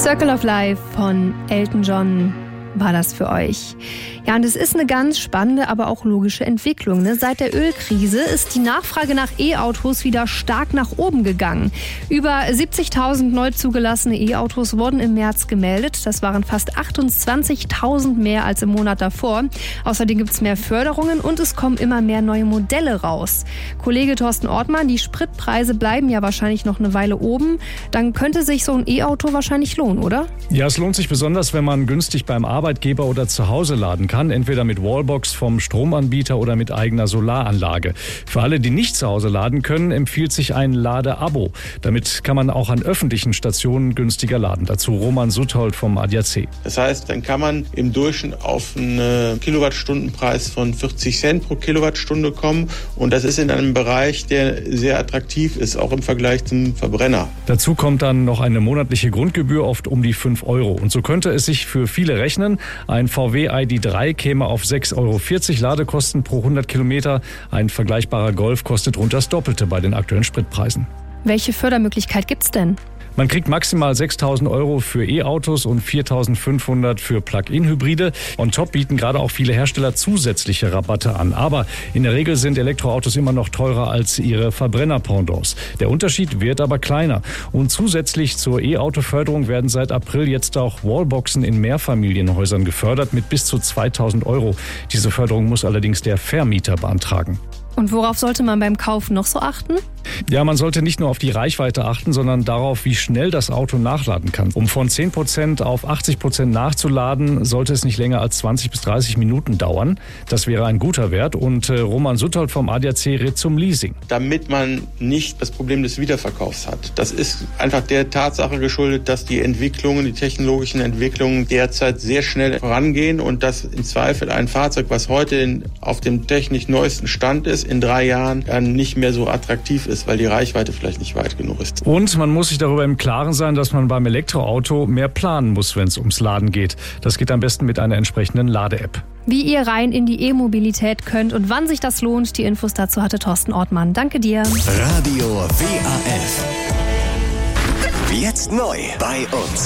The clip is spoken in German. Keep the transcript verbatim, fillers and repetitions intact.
Circle of Life von Elton John war das für euch. Ja, und es ist eine ganz spannende, aber auch logische Entwicklung. Ne? Seit der Ölkrise ist die Nachfrage nach E-Autos wieder stark nach oben gegangen. Über siebzigtausend neu zugelassene E-Autos wurden im März gemeldet. Das waren fast achtundzwanzigtausend mehr als im Monat davor. Außerdem gibt es mehr Förderungen und es kommen immer mehr neue Modelle raus. Kollege Thorsten Ortmann, die Spritpreise bleiben ja wahrscheinlich noch eine Weile oben. Dann könnte sich so ein E-Auto wahrscheinlich lohnen, oder? Ja, es lohnt sich besonders, wenn man günstig beim Arbeitgeber oder zu Hause laden kann. Entweder mit Wallbox vom Stromanbieter oder mit eigener Solaranlage. Für alle, die nicht zu Hause laden können, empfiehlt sich ein Ladeabo. Damit kann man auch an öffentlichen Stationen günstiger laden. Dazu Roman Suthold vom A D A C. Das heißt, dann kann man im Durchschnitt auf einen Kilowattstundenpreis von vierzig Cent pro Kilowattstunde kommen. Und das ist in einem Bereich, der sehr attraktiv ist, auch im Vergleich zum Verbrenner. Dazu kommt dann noch eine monatliche Grundgebühr, oft um die fünf Euro. Und so könnte es sich für viele rechnen. Ein V W I D drei käme auf sechs Euro vierzig Ladekosten pro hundert Kilometer. Ein vergleichbarer Golf kostet rund das Doppelte bei den aktuellen Spritpreisen. Welche Fördermöglichkeit gibt's denn? Man kriegt maximal sechstausend Euro für E-Autos und viertausendfünfhundert für Plug-in-Hybride. On top bieten gerade auch viele Hersteller zusätzliche Rabatte an. Aber in der Regel sind Elektroautos immer noch teurer als ihre Verbrenner-Pendants. Der Unterschied wird aber kleiner. Und zusätzlich zur E-Auto-Förderung werden seit April jetzt auch Wallboxen in Mehrfamilienhäusern gefördert mit bis zu zweitausend Euro. Diese Förderung muss allerdings der Vermieter beantragen. Und worauf sollte man beim Kauf noch so achten? Ja, man sollte nicht nur auf die Reichweite achten, sondern darauf, wie schnell das Auto nachladen kann. Um von zehn Prozent auf achtzig Prozent nachzuladen, sollte es nicht länger als zwanzig bis dreißig Minuten dauern. Das wäre ein guter Wert. Und äh, Roman Suthold vom A D A C rät zum Leasing. Damit man nicht das Problem des Wiederverkaufs hat. Das ist einfach der Tatsache geschuldet, dass die Entwicklungen, die technologischen Entwicklungen derzeit sehr schnell vorangehen und dass im Zweifel ein Fahrzeug, was heute in, auf dem technisch neuesten Stand ist, in drei Jahren dann nicht mehr so attraktiv ist, weil die Reichweite vielleicht nicht weit genug ist. Und man muss sich darüber im Klaren sein, dass man beim Elektroauto mehr planen muss, wenn es ums Laden geht. Das geht am besten mit einer entsprechenden Lade-App. Wie ihr rein in die E-Mobilität könnt und wann sich das lohnt, die Infos dazu hatte Thorsten Ortmann. Danke dir. Radio W A F. Jetzt neu bei uns.